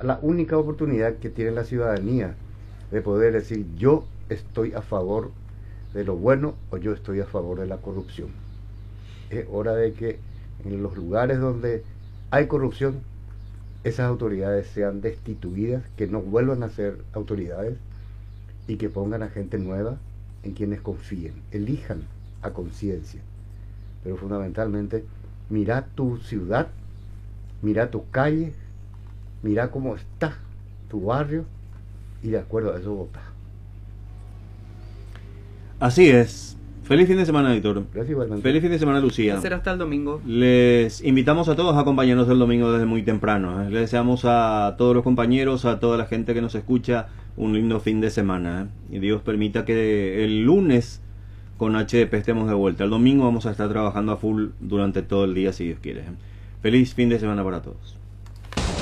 la única oportunidad que tiene la ciudadanía de poder decir yo estoy a favor de lo bueno o yo estoy a favor de la corrupción. Es hora de que en los lugares donde hay corrupción, esas autoridades sean destituidas, que no vuelvan a ser autoridades y que pongan a gente nueva en quienes confíen, elijan a conciencia. Pero fundamentalmente, mira tu ciudad, mira tu calle, mira cómo está tu barrio y de acuerdo a eso vota. Así es. Feliz fin de semana, Víctor. Gracias igualmente. Feliz fin de semana, Lucía. Será hasta el domingo. Les invitamos a todos a acompañarnos el domingo desde muy temprano. Les deseamos a todos los compañeros, a toda la gente que nos escucha, un lindo fin de semana. Y Dios permita que el lunes con HDP estemos de vuelta. El domingo vamos a estar trabajando a full durante todo el día, si Dios quiere. Feliz fin de semana para todos.